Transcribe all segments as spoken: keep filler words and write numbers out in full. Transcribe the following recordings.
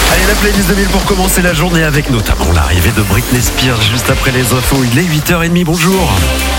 Allez, la playlist de mille pour commencer la journée avec notamment l'arrivée de Britney Spears juste après les infos. Il est huit heures trente, bonjour.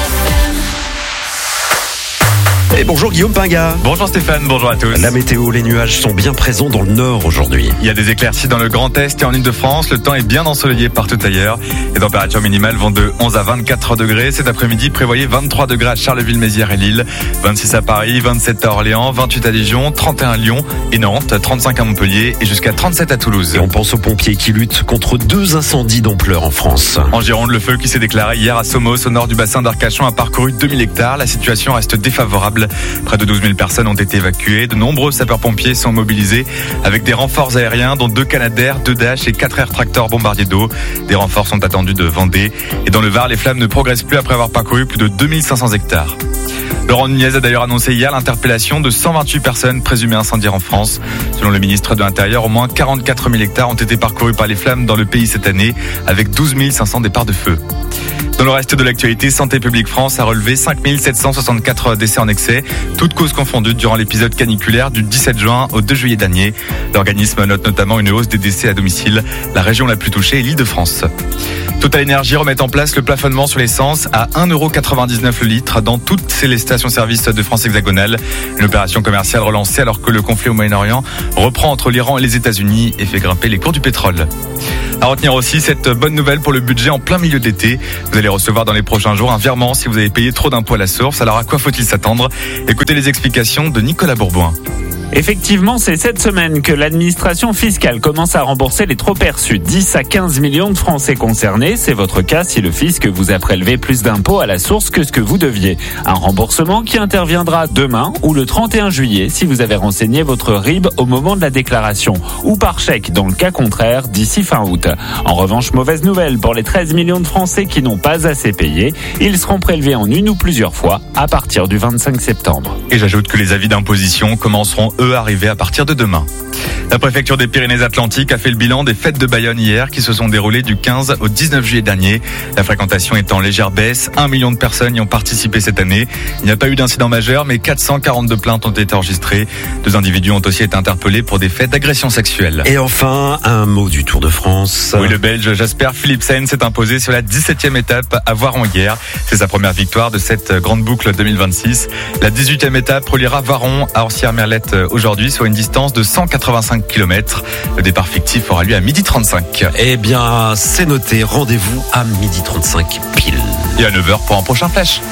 Et bonjour Guillaume Pinga. Bonjour Stéphane, bonjour à tous. La météo, les nuages sont bien présents dans le nord aujourd'hui. Il y a des éclaircies dans le Grand Est et en Île-de-France. Le temps est bien ensoleillé partout ailleurs. Les températures minimales vont de onze à vingt-quatre degrés. Cet après-midi, prévoyez vingt-trois degrés à Charleville-Mézières et Lille, vingt-six à Paris, vingt-sept à Orléans, vingt-huit à Dijon, trente et un à Lyon et Nantes, trente-cinq à Montpellier et jusqu'à trente-sept à Toulouse. Et on pense aux pompiers qui luttent contre deux incendies d'ampleur en France. En Gironde, le feu qui s'est déclaré hier à Somos, au nord du bassin d'Arcachon, a parcouru deux mille hectares. La situation reste défavorable. Près de douze mille personnes ont été évacuées. De nombreux sapeurs-pompiers sont mobilisés avec des renforts aériens, dont deux Canadair, deux Dash et quatre Air Tractor bombardiers d'eau. Des renforts sont attendus de Vendée. Et dans le Var, les flammes ne progressent plus après avoir parcouru plus de deux mille cinq cents hectares. Laurent Nunez a d'ailleurs annoncé hier l'interpellation de cent vingt-huit personnes présumées incendiaires en France. Selon le ministre de l'Intérieur, au moins quarante-quatre mille hectares ont été parcourus par les flammes dans le pays cette année, avec douze mille cinq cents départs de feu. Dans le reste de l'actualité, Santé publique France a relevé cinq mille sept cent soixante-quatre décès en excès, toutes causes confondues durant l'épisode caniculaire du dix-sept juin au deux juillet dernier. L'organisme note notamment une hausse des décès à domicile. La région la plus touchée est l'Île-de-France. Total Énergie remet en place le plafonnement sur l'essence à un euro quatre-vingt-dix-neuf le litre dans toutes les stations-service de France hexagonale. Une opération commerciale relancée alors que le conflit au Moyen-Orient reprend entre l'Iran et les États-Unis et fait grimper les cours du pétrole. À retenir aussi cette bonne nouvelle pour le budget en plein milieu d'été. Vous allez recevoir dans les prochains jours un virement si vous avez payé trop d'impôts à la source. Alors à quoi faut-il s'attendre ? Écoutez les explications de Nicolas Bourboin. Effectivement, c'est cette semaine que l'administration fiscale commence à rembourser les trop perçus. dix à quinze millions de Français concernés. C'est votre cas si le fisc vous a prélevé plus d'impôts à la source que ce que vous deviez. Un remboursement qui interviendra demain ou le trente et un juillet si vous avez renseigné votre R I B au moment de la déclaration. Ou par chèque dans le cas contraire d'ici fin août. En revanche, mauvaise nouvelle pour les treize millions de Français qui n'ont pas assez payé. Ils seront prélevés en une ou plusieurs fois à partir du vingt-cinq septembre. Et j'ajoute que les avis d'imposition commenceront eux arriver à partir de demain. La préfecture des Pyrénées-Atlantiques a fait le bilan des fêtes de Bayonne hier qui se sont déroulées du quinze au dix-neuf juillet dernier. La fréquentation est en légère baisse. Un million de personnes y ont participé cette année. Il n'y a pas eu d'incident majeur, mais quatre cent quarante-deux plaintes ont été enregistrées. Deux individus ont aussi été interpellés pour des faits d'agression sexuelle. Et enfin, un mot du Tour de France. Oui, le Belge Jasper Philipsen s'est imposé sur la dix-septième étape à Voiron hier. C'est sa première victoire de cette grande boucle deux mille vingt-six. La dix-huitième étape reliera Voiron à Orsières-Merlette aujourd'hui, soit une distance de cent quatre-vingt-cinq kilomètres. Le départ fictif aura lieu à midi trente-cinq. Eh bien, c'est noté. Rendez-vous à midi trente-cinq pile. Et à neuf heures pour un prochain flash.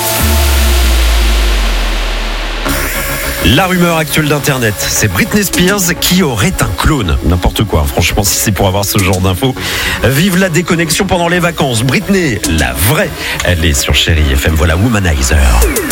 La rumeur actuelle d'Internet, c'est Britney Spears qui aurait un clone. N'importe quoi, franchement, si c'est pour avoir ce genre d'infos. Vive la déconnexion pendant les vacances. Britney, la vraie, elle est sur Chérie F M. Voilà Womanizer.